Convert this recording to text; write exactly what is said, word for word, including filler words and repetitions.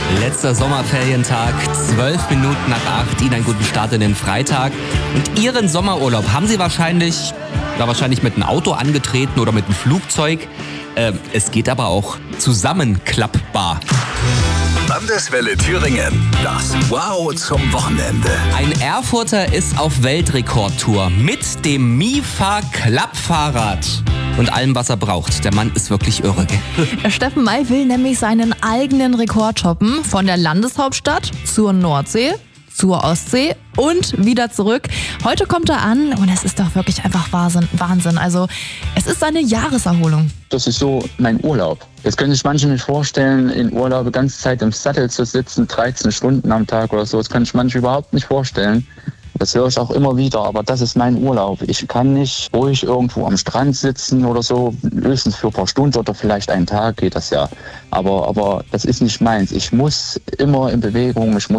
Letzter Sommerferientag, zwölf Minuten nach acht. Ihnen einen guten Start in den Freitag. Und Ihren Sommerurlaub haben Sie wahrscheinlich, ja, wahrscheinlich mit einem Auto angetreten oder mit einem Flugzeug. Äh, es geht aber auch zusammenklappbar. Landeswelle Thüringen. Das Wow zum Wochenende. Ein Erfurter ist auf Weltrekordtour mit dem Mifa Klappfahrrad. Und allem, was er braucht. Der Mann ist wirklich irre, gell? Steffen May will nämlich seinen eigenen Rekord toppen. Von der Landeshauptstadt zur Nordsee, zur Ostsee und wieder zurück. Heute kommt er an und es ist doch wirklich einfach Wahnsinn. Wahnsinn. Also es ist seine Jahreserholung. Das ist so mein Urlaub. Jetzt können sich manche nicht vorstellen, in Urlaub die ganze Zeit im Sattel zu sitzen, dreizehn Stunden am Tag oder so. Das kann sich manche überhaupt nicht vorstellen. Das höre ich auch immer wieder, aber das ist mein Urlaub. Ich kann nicht ruhig irgendwo am Strand sitzen oder so, höchstens für ein paar Stunden oder vielleicht einen Tag geht das ja. Aber, aber das ist nicht meins. Ich muss immer in Bewegung, ich muss